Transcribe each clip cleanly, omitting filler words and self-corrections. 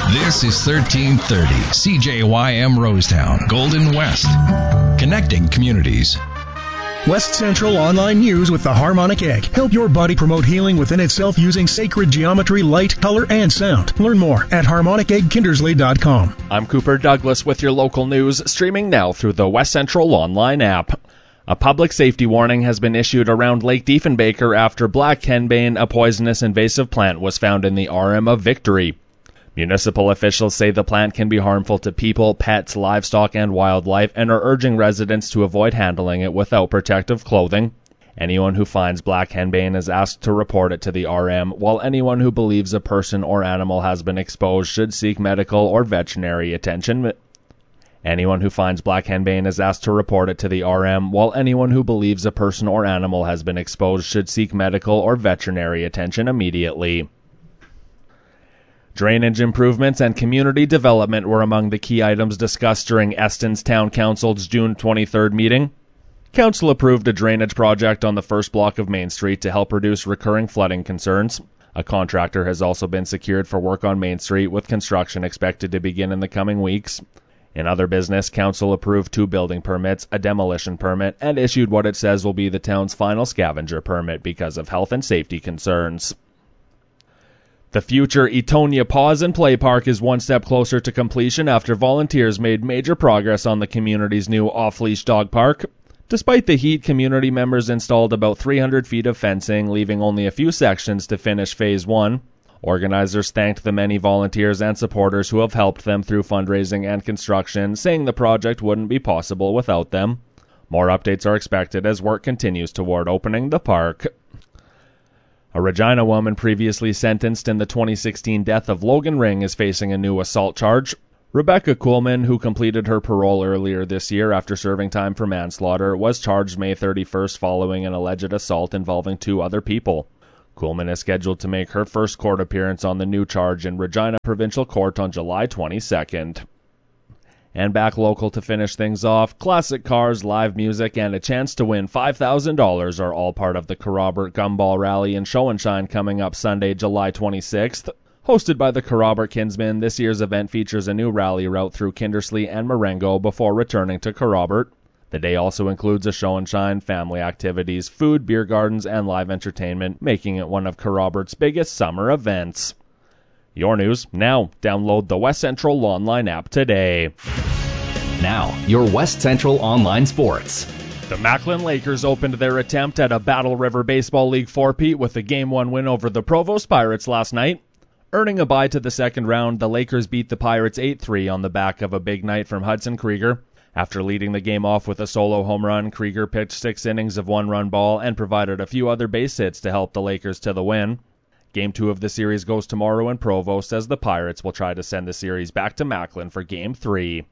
This is 1330 CJYM Rosetown, Golden West. Connecting communities. West Central Online News with the Harmonic Egg. Help your body promote healing within itself using sacred geometry, light, color, and sound. Learn more at harmoniceggkindersley.com. I'm Cooper Douglas with your local news, streaming now through the West Central Online app. A public safety warning has been issued around Lake Diefenbaker after black henbane, a poisonous invasive plant, was found in the RM of Victory. Municipal officials say the plant can be harmful to people, pets, livestock, and wildlife, and are urging residents to avoid handling it without protective clothing. Anyone who finds black henbane is asked to report it to the RM, while anyone who believes a person or animal has been exposed should seek medical or veterinary attention. Anyone who finds black henbane is asked to report it to the RM, while anyone who believes a person or animal has been exposed should seek medical or veterinary attention immediately. Drainage improvements and community development were among the key items discussed during Eston's Town Council's June 23rd meeting. Council approved a drainage project on the first block of Main Street to help reduce recurring flooding concerns. A contractor has also been secured for work on Main Street, with construction expected to begin in the coming weeks. In other business, Council approved 2 building permits, a demolition permit, and issued what it says will be the town's final scavenger permit because of health and safety concerns. The future Etonia Pause and Play Park is one step closer to completion after volunteers made major progress on the community's new off-leash dog park. Despite the heat, community members installed about 300 feet of fencing, leaving only a few sections to finish Phase 1. Organizers thanked the many volunteers and supporters who have helped them through fundraising and construction, saying the project wouldn't be possible without them. More updates are expected as work continues toward opening the park. A Regina woman previously sentenced in the 2016 death of Logan Ring is facing a new assault charge. Rebecca Kuhlman, who completed her parole earlier this year after serving time for manslaughter, was charged May 31st following an alleged assault involving 2 other people. Kuhlman is scheduled to make her first court appearance on the new charge in Regina Provincial Court on July 22nd. And back local to finish things off, classic cars, live music, and a chance to win $5,000 are all part of the Kerrobert Gumball Rally and Show and Shine coming up Sunday, July 26th. Hosted by the Kerrobert Kinsmen, this year's event features a new rally route through Kindersley and Marengo before returning to Kerrobert. The day also includes a show and shine, family activities, food, beer gardens, and live entertainment, making it one of Kerrobert's biggest summer events. Your news now. Download the West Central Online app today. Now, your West Central Online sports. The Macklin Lakers opened their attempt at a Battle River Baseball League 4-peat with a Game 1 win over the Provost Pirates last night. Earning a bye to the second round, the Lakers beat the Pirates 8-3 on the back of a big night from Hudson Krieger. After leading the game off with a solo home run, Krieger pitched 6 innings of 1-run ball and provided a few other base hits to help the Lakers to the win. Game 2 of the series goes tomorrow in Provost, as the Pirates will try to send the series back to Macklin for Game 3.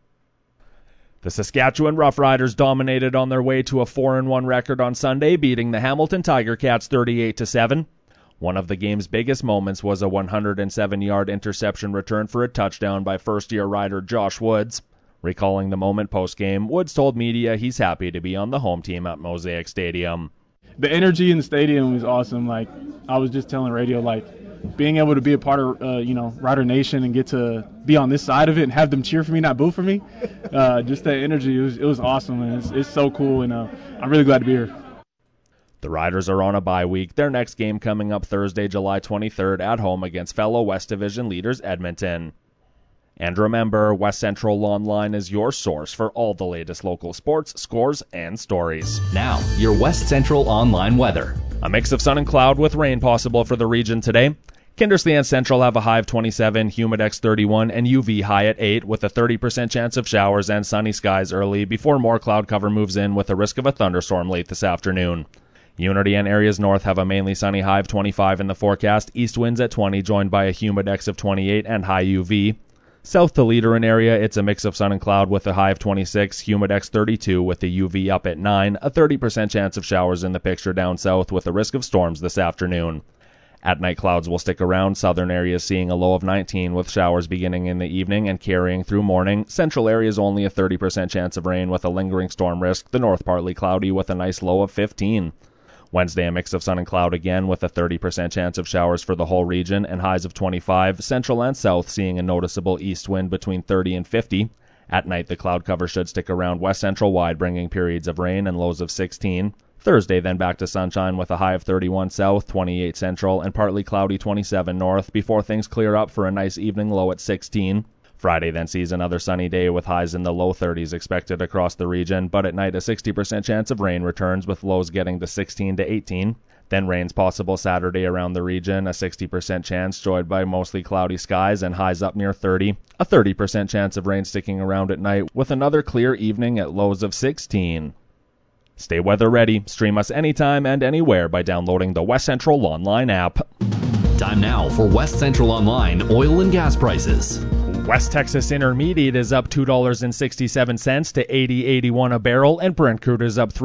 The Saskatchewan Roughriders dominated on their way to a 4-1 record on Sunday, beating the Hamilton Tiger Cats 38-7. One of the game's biggest moments was a 107-yard interception return for a touchdown by first-year rider Josh Woods. Recalling the moment post-game, Woods told media he's happy to be on the home team at Mosaic Stadium. The energy in the stadium was awesome. Like, I was just telling radio, like, being able to be a part of, Rider Nation and get to be on this side of it and have them cheer for me, not boo for me. Just that energy, it was awesome, and it's so cool, and I'm really glad to be here. The Riders are on a bye week, their next game coming up Thursday, July 23rd at home against fellow West Division leaders Edmonton. And remember, West Central Online is your source for all the latest local sports, scores, and stories. Now, your West Central Online weather. A mix of sun and cloud with rain possible for the region today. Kindersley and Central have a high of 27, Humidex 31, and UV high at 8, with a 30% chance of showers and sunny skies early before more cloud cover moves in with a risk of a thunderstorm late this afternoon. Unity and areas north have a mainly sunny high of 25 in the forecast, east winds at 20, joined by a Humidex of 28 and high UV. South to Leader and area, it's a mix of sun and cloud with a high of 26, Humidex 32 with the UV up at 9, a 30% chance of showers in the picture down south with a risk of storms this afternoon. At night, clouds will stick around, southern areas seeing a low of 19 with showers beginning in the evening and carrying through morning. Central areas only a 30% chance of rain with a lingering storm risk, the north partly cloudy with a nice low of 15. Wednesday, a mix of sun and cloud again with a 30% chance of showers for the whole region and highs of 25. Central and south seeing a noticeable east wind between 30 and 50. At night, the cloud cover should stick around west central wide, bringing periods of rain and lows of 16. Thursday, then back to sunshine with a high of 31 south, 28 central, and partly cloudy 27 north before things clear up for a nice evening low at 16. Friday then sees another sunny day with highs in the low 30s expected across the region, but at night a 60% chance of rain returns with lows getting to 16 to 18. Then rains possible Saturday around the region, a 60% chance joined by mostly cloudy skies and highs up near 30. A 30% chance of rain sticking around at night with another clear evening at lows of 16. Stay weather ready. Stream us anytime and anywhere by downloading the West Central Online app. Time now for West Central Online oil and gas prices. West Texas Intermediate is up $2.67 to $80.81 a barrel, and Brent crude is up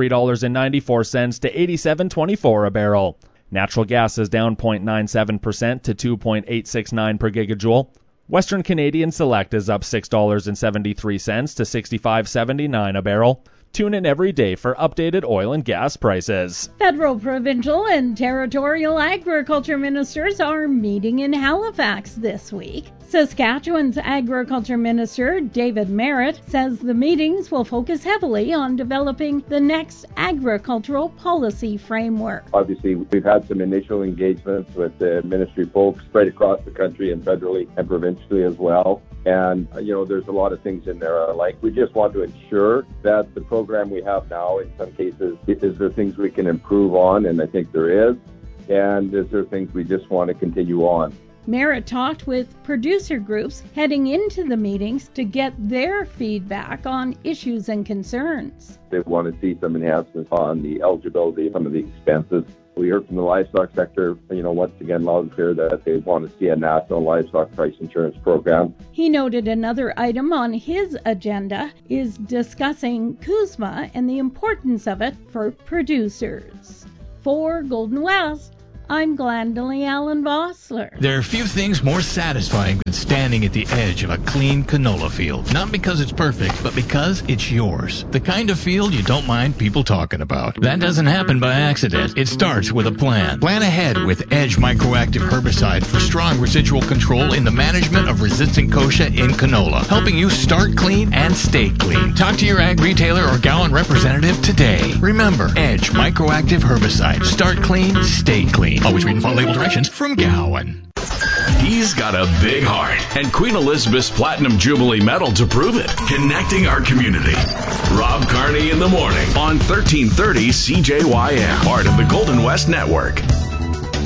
$3.94 to $87.24 a barrel. Natural gas is down 0.97% to $2.869 per gigajoule. Western Canadian Select is up $6.73 to $65.79 a barrel. Tune in every day for updated oil and gas prices. Federal, provincial, and territorial agriculture ministers are meeting in Halifax this week. Saskatchewan's Agriculture Minister David Merritt says the meetings will focus heavily on developing the next agricultural policy framework. Obviously, we've had some initial engagements with the ministry folks right across the country and federally and provincially as well. And, there's a lot of things in there. We just want to ensure that the program we have now, in some cases, is there things we can improve on? And I think there is. And is there things we just want to continue on? Merritt talked with producer groups heading into the meetings to get their feedback on issues and concerns. They want to see some enhancements on the eligibility, some of the expenses. We heard from the livestock sector, once again, loud and clear that they want to see a national livestock price insurance program. He noted another item on his agenda is discussing CUSMA and the importance of it for producers. For Golden West, I'm Glendalee Allen Vossler. There are few things more satisfying than standing at the edge of a clean canola field. Not because it's perfect, but because it's yours. The kind of field you don't mind people talking about. That doesn't happen by accident. It starts with a plan. Plan ahead with Edge Microactive Herbicide for strong residual control in the management of resistant kochia in canola, helping you start clean and stay clean. Talk to your ag retailer or Gowan representative today. Remember, Edge Microactive Herbicide. Start clean, stay clean. Always read and follow label directions from Gowan. He's got a big heart and Queen Elizabeth's Platinum Jubilee Medal to prove it. Connecting our community. Rob Carney in the morning on 1330 CJYM, part of the Golden West Network.